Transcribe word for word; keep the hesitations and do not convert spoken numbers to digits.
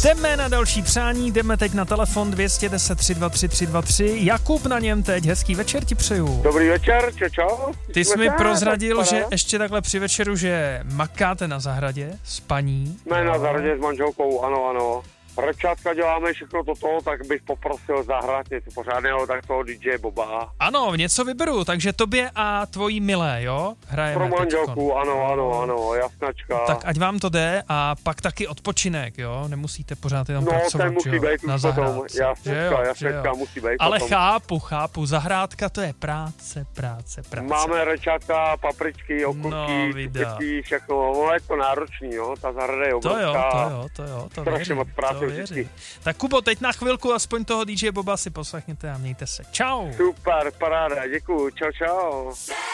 Jdeme na další přání, jdeme teď na telefon dvě deset tři dva tři tři dva tři. Jakub na něm teď, hezký večer ti přeju. Dobrý večer, čau, čau. Ty jsi mi prozradil, že ještě takhle při večeru, že makáte na zahradě s paní. Jsme na zahradě s manželkou, ano, ano. Rečátka děláme všechno toto, tak bych poprosil zahrát něco pořádného, tak toho dý džej Boba. Ano, něco vyberu, takže tobě a tvojí milé, jo? Hrajeme pro manželku, teďko. ano, ano, ano, jasnačka. Tak ať vám to jde a pak taky odpočinek, jo? Nemusíte pořád jenom no, pracovat, ten musí jo? být Na zahrádce. Jasnačka, jasnačka musí být Ale potom. chápu, chápu, zahrádka to je práce, práce, práce. Máme rečátka, papričky, okurky, cuketí, všechno, no je to náročný, jo? Ta zahrada je obrovská. To jo, to jo, to jo, to strašně moc práce. Tak Kubo, teď na chvilku aspoň toho dý džej Boba si poslechněte a mějte se. Čau. Super, paráda, děkuju, čau, čau.